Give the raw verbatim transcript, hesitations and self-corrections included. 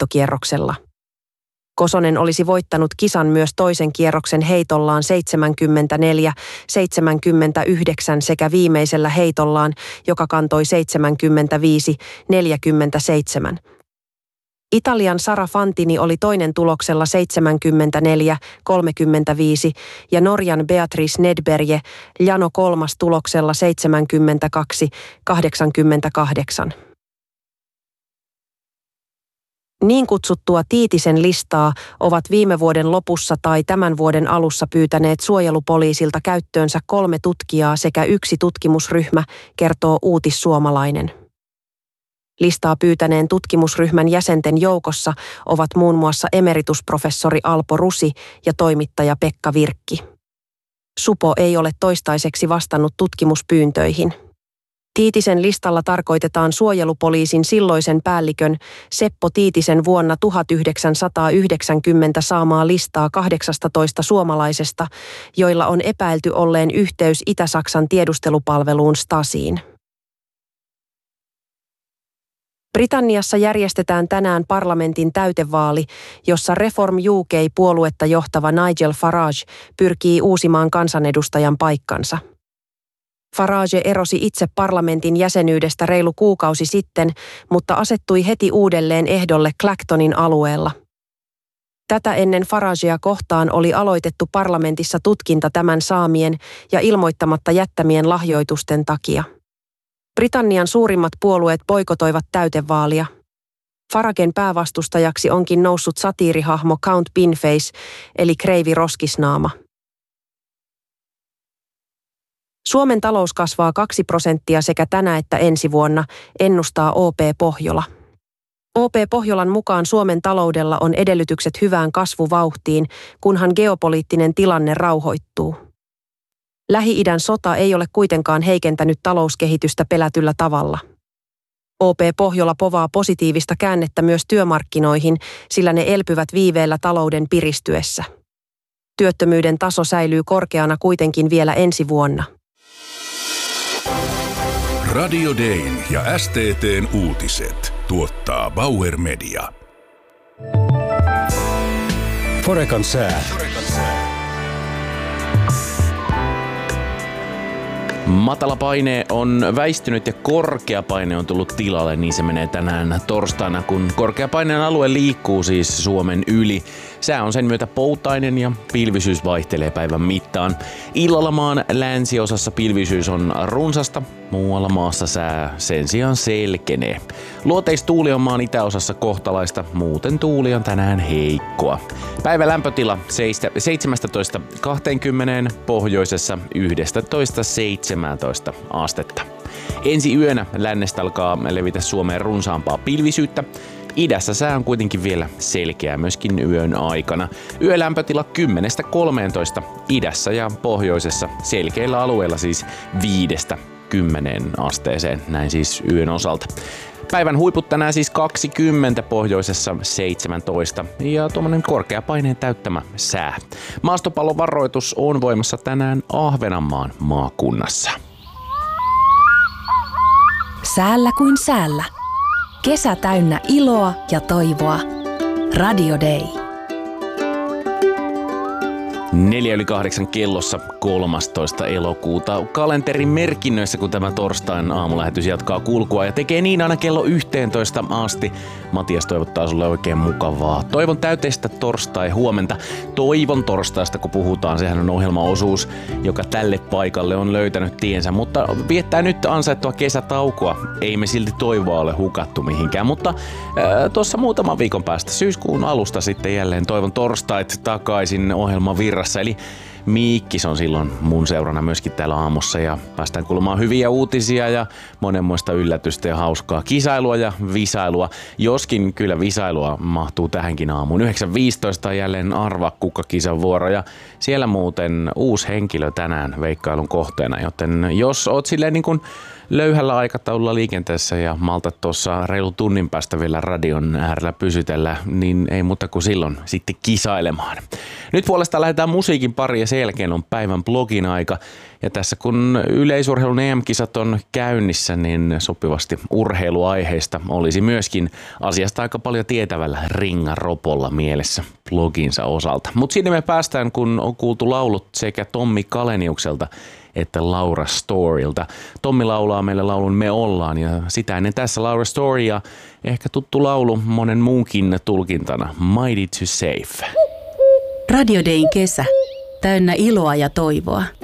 heittokierroksella. Kosonen olisi voittanut kisan myös toisen kierroksen heitollaan seitsemänkymmentäneljä seitsemänkymmentäyhdeksän sekä viimeisellä heitollaan, joka kantoi seitsemänkymmentäviisi neljäkymmentäseitsemän. Italian Sara Fantini oli toinen tuloksella seitsemänkymmentäneljä kolmekymmentäviisi ja Norjan Beatrice Nedberge Jano kolmas tuloksella seitsemänkymmentäkaksi kahdeksankymmentäkahdeksan. Niin kutsuttua Tiitisen listaa ovat viime vuoden lopussa tai tämän vuoden alussa pyytäneet suojelupoliisilta käyttöönsä kolme tutkijaa sekä yksi tutkimusryhmä, kertoo Uutissuomalainen. Listaa pyytäneen tutkimusryhmän jäsenten joukossa ovat muun muassa emeritusprofessori Alpo Rusi ja toimittaja Pekka Virkki. Supo ei ole toistaiseksi vastannut tutkimuspyyntöihin. Tiitisen listalla tarkoitetaan suojelupoliisin silloisen päällikön Seppo Tiitisen vuonna tuhatyhdeksänsataayhdeksänkymmentä saamaa listaa kahdeksastatoista suomalaisesta, joilla on epäilty olleen yhteys Itä-Saksan tiedustelupalveluun Stasiin. Britanniassa järjestetään tänään parlamentin täytevaali, jossa Reform U K-puoluetta johtava Nigel Farage pyrkii uusimaan kansanedustajan paikkansa. Farage erosi itse parlamentin jäsenyydestä reilu kuukausi sitten, mutta asettui heti uudelleen ehdolle Clactonin alueella. Tätä ennen Faragea kohtaan oli aloitettu parlamentissa tutkinta tämän saamien ja ilmoittamatta jättämien lahjoitusten takia. Britannian suurimmat puolueet boikotoivat täytevaalia. Faragen päävastustajaksi onkin noussut satiirihahmo Count Binface, eli Kreivi Roskisnaama. Suomen talous kasvaa kaksi prosenttia sekä tänä että ensi vuonna, ennustaa O P Pohjola. O P Pohjolan mukaan Suomen taloudella on edellytykset hyvään kasvuvauhtiin, kunhan geopoliittinen tilanne rauhoittuu. Lähi-idän sota ei ole kuitenkaan heikentänyt talouskehitystä pelätyllä tavalla. O P Pohjola povaa positiivista käännettä myös työmarkkinoihin, sillä ne elpyvät viiveellä talouden piristyessä. Työttömyyden taso säilyy korkeana kuitenkin vielä ensi vuonna. Radio Dayn ja S T T:n uutiset tuottaa Bauer Media. Forecan sää. Matala paine on väistynyt ja korkea paine on tullut tilalle, niin se menee tänään torstaina, kun korkeapaineen alue liikkuu siis Suomen yli. Sää on sen myötä poutainen ja pilvisyys vaihtelee päivän mittaan. Illalla maan länsiosassa pilvisyys on runsasta, muualla maassa sää sen sijaan selkenee. Luoteistuuli on maan itäosassa kohtalaista, muuten tuuli on tänään heikkoa. Päivän lämpötila seitsemäntoista kaksikymmentä, pohjoisessa yksitoista seitsemäntoista astetta. Ensi yönä lännestä alkaa levitä Suomeen runsaampaa pilvisyyttä. Idässä sää on kuitenkin vielä selkeää myöskin yön aikana. Yölämpötila kymmenestä kolmeentoista idässä ja pohjoisessa, selkeillä alueilla siis viidestä kymmeneen asteeseen, näin siis yön osalta. Päivän huiput tänään siis kaksikymmentä, pohjoisessa seitsemäntoista ja tuommoinen korkeapaineen täyttämä sää. Maastopallovaroitus on voimassa tänään Ahvenanmaan maakunnassa. Säällä kuin säällä. Kesä täynnä iloa ja toivoa. Radio Day. Neljä yli kahdeksan kellossa kolmastoista elokuuta. Kalenterin merkinnöissä, kun tämä torstain aamulähetys jatkaa kulkua ja tekee niin aina kello yhteentoista asti. Matias toivottaa sulle oikein mukavaa toivon täyteistä torstai huomenta. Toivon torstaista, kun puhutaan, sehän on ohjelmaosuus, joka tälle paikalle on löytänyt tiensä, mutta viettää nyt ansaittua kesätaukoa. Ei me silti toivoa ole hukattu mihinkään, mutta tuossa muutaman viikon päästä syyskuun alusta sitten jälleen toivon torstait takaisin ohjelman virrassa. Eli Miikkis on silloin mun seurana myöskin täällä aamussa ja päästään kuulemaan hyviä uutisia ja monenmoista yllätystä ja hauskaa kisailua ja visailua. Joskin kyllä visailua mahtuu tähänkin aamuun. yhdeksän viisitoista on jälleen Arvaa kuka-kisan vuoro ja siellä muuten uusi henkilö tänään veikkailun kohteena, joten jos oot silleen niin kuin löyhällä aikataululla liikenteessä ja maltat tuossa reilu tunnin päästä vielä radion äärellä pysytellä, niin ei muuta kuin silloin sitten kisailemaan. Nyt puolestaan lähdetään musiikin pariin ja sen jälkeen on päivän blogin aika. Ja tässä kun yleisurheilun E M-kisat on käynnissä, niin sopivasti urheiluaiheista olisi myöskin asiasta aika paljon tietävällä Ringa Ropolla mielessä bloginsa osalta. Mutta sinne me päästään, kun on kuultu laulut sekä Tommi Kaleniukselta että Laura Storylta. Tommi laulaa meille laulun Me ollaan ja sitä ennen tässä Laura Story ja ehkä tuttu laulu monen muunkin tulkintana Mighty to Safe. Radio Dayn kesä, täynnä iloa ja toivoa.